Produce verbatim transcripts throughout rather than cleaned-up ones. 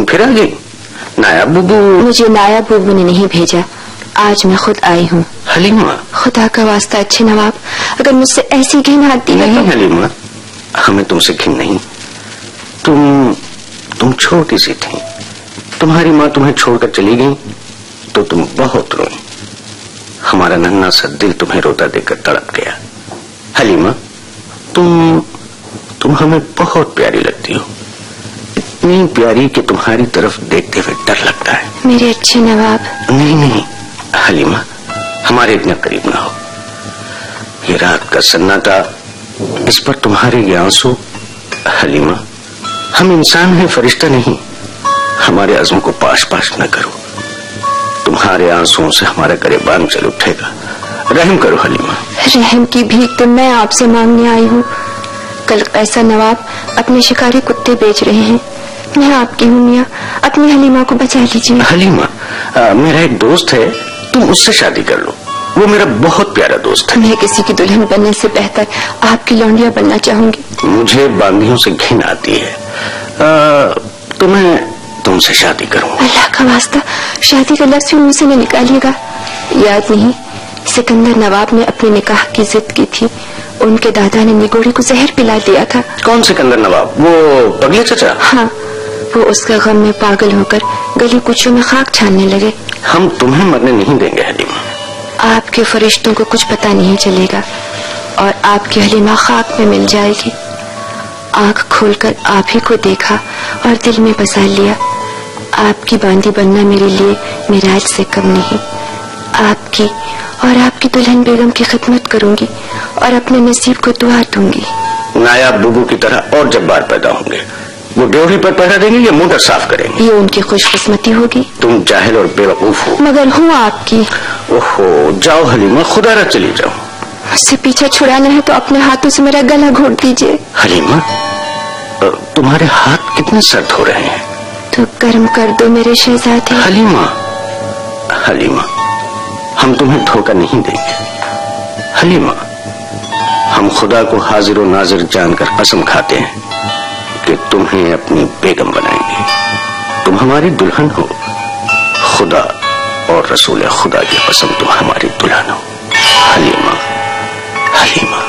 फिर आ गई? नायाब बुबू? मुझे नायाब बुबू ने नहीं भेजा, आज मैं खुद आई हूँ। हलीमा, खुदा का वास्ता अच्छे नवाब, अगर मुझसे ऐसी घिन आती है नहीं तो... हलीमा, हमें तुमसे घिन नहीं। तुम तुम छोटी सी थी, तुम्हारी माँ तुम्हें छोड़कर चली गई तो तुम बहुत रोई। हमारा नन्हा सा दिल तुम्हें रोता देखकर तड़प गया। हलीमा, तुम तुम हमें बहुत प्यारी लगती हो, इतनी प्यारी कि तुम्हारी तरफ देखते हुए डर लगता है। मेरे अच्छे नवाब। नहीं नहीं हलीमा, हमारे इतना करीब ना हो। ये रात का सन्नाटा, इस पर तुम्हारे ये आंसू। हलीमा, हम इंसान हैं, फरिश्ता नहीं। हमारे आंसुओं को पाश पाश न करो, तुम्हारे आंसुओं से हमारा गरेबान चल उठेगा। रहम करो हलीमा। रहम की भीख तो मैं आपसे मांगने आई हूँ। कल कैसा नवाब अपने शिकारी कुत्ते बेच रहे हैं, मैं आपकी हूँ मियाँ, अपनी हलीमा को बचा लीजिए। हलीमा, आ, मेरा एक दोस्त है, तुम उससे शादी कर लो, वो मेरा बहुत प्यारा दोस्त है। मैं किसी की दुल्हन बनने से बेहतर आपकी लौंडिया बनना चाहूंगी। मुझे बांदियों से घिन आती है, आ, तो मैं तुमसे शादी करूँ। अल्लाह का वास्ता शादी का लफ्ज़ भी मुंह से न निकालिएगा। याद नहीं, सिकंदर नवाब ने अपने निकाह की जिद की थी, उनके दादा ने निगोड़ी को जहर पिला दिया था। कौन सिकंदर नवाब? वो पगले चचा? हाँ, वो उसका गम में पागल होकर गली कुचियों में खाक छानने लगे। हम तुम्हें मरने नहीं देंगे हलीमा। आपके फरिश्तों को कुछ पता नहीं चलेगा और आपकी हलीमा खाक में मिल जाएगी। आंख खोलकर आप ही को देखा और दिल में बसा लिया। आपकी बांदी बनना मेरे लिए मिराज से कम नहीं। आपकी और आपकी दुल्हन बेगम की खिदमत करूंगी और अपने नसीब को दुआ दूंगी। नायाब बुबू की तरह और जब्बार पैदा होंगे, वो ड्योढ़ी पर पहरा देंगे या मोटर साफ करेंगे। ये उनकी खुशकिस्मती होगी। तुम जाहिल और बेवकूफ हो। मगर हूँ आपकी। ओहो, जाओ हलीमा, खुदा रहा चली जाओ। मुझसे पीछा छुड़ाना है तो अपने हाथों से मेरा गला घोट दीजिए। हलीमा, तुम्हारे हाथ कितने सर्द हो रहे हैं? तो गर्म कर दो मेरे शहजादे। हलीमा, हलीमा, हम तुम्हें धोखा नहीं देंगे। हलीमा, हम खुदा को हाजिर और नाजिर जानकर कसम खाते हैं कि तुम्हें अपनी बेगम बनाएंगे। तुम हमारी दुल्हन हो, खुदा और रसूल खुदा की कसम तुम हमारी दुल्हन हो। हलीमा, हलीमा।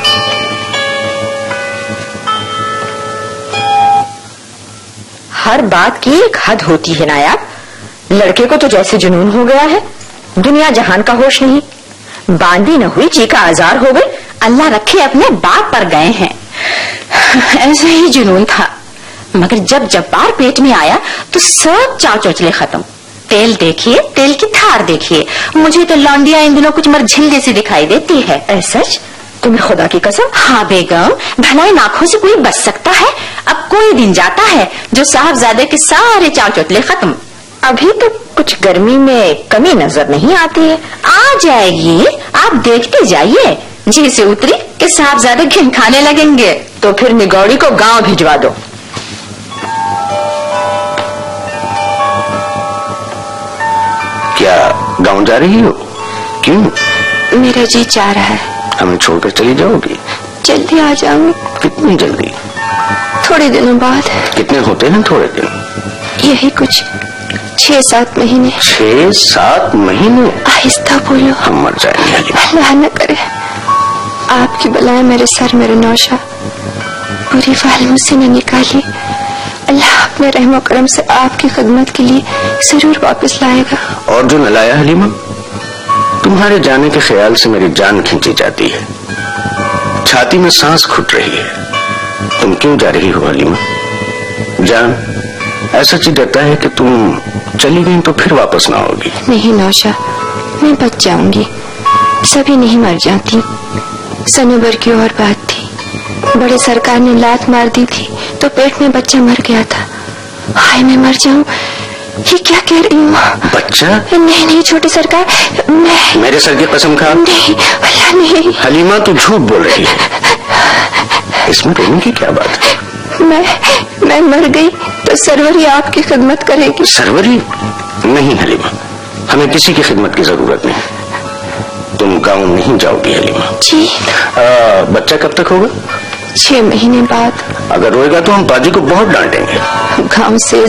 हर बात की एक हद होती है नायाब। लड़के को तो जैसे जुनून हो गया है, दुनिया जहान का होश नहीं। बांदी न हुई जी का आजार हो गई, अल्लाह रखे अपने बाप पर गए हैं। ऐसे ही जुनून था, मगर जब जब्बार पेट में आया तो सब चाव चौचले खत्म। तेल देखिए, तेल की थार देखिए। मुझे तो लौंडिया इन दिनों कुछ मरझिल जैसी दिखाई देती है। ऐसा तुम्हें खुदा की कसम? हाँ बेगम, भलाई नाखों से कोई बच सकता है? अब कोई दिन जाता है जो साहबजादे के सारे चाव चौचले खत्म। अभी तो कुछ गर्मी में कमी नजर नहीं आती है। आ जाएगी, आप देखते जाइए। जी से उतरी कि साहबजादे घिन खाने लगेंगे। तो फिर निगौड़ी को गांव भिजवा दो। क्या गांव जा रही हो? क्यों? मेरा जी चाह रहा है। हमें छोड़कर चली जाओगी? जल्दी आ जाऊंगी। कितनी जल्दी? थोड़े दिनों बाद। कितने होते हैं थोड़े दिन? यही कुछ छह सात महीने। छह सात महीने? आहिस्ता बोलो, हम मर जाएंगे। अल्लाह न करे आपकी बलाएं मेरे सर मेरे नौशा, बुरी फाल मुझसे न निकाली। अल्लाह अपने रहमो करम से आपकी खिदमत के लिए जरूर वापस लाएगा। और जो न लाया हलीमा, तुम्हारे जाने के ख्याल से मेरी जान खींची जाती है, छाती में सांस घुट रही है। तुम क्यों जा रही हो हलीमा? जान, ऐसा चीज डरता है कि तुम चली गई तो फिर वापस ना आओगी। नहीं नौशा, मैं बच जाऊंगी। सभी नहीं मर जाती। सनोबर की और बात थी, बड़े सरकार ने लात मार दी थी तो पेट में बच्चा मर गया था। हाय मैं मर जाऊं, ये क्या कह रही हूँ? बच्चा? नहीं नहीं छोटे सरकार, मैं... मेरे सर की कसम खा। नहीं अल्लाह नहीं। हलीमा तू झूठ बोल रही है, इसमें रोने की क्या बात है? मैं मैं मर गई तो सरवरी आपकी खिदमत करेगी। सरवरी? नहीं हलीमा, हमें किसी की खिदमत की जरूरत नहीं। तुम गांव नहीं जाओगी हलीमा। जी। आ, बच्चा कब तक होगा? छह महीने बाद। अगर रोएगा तो हम पाजी को बहुत डांटेंगे। गांव से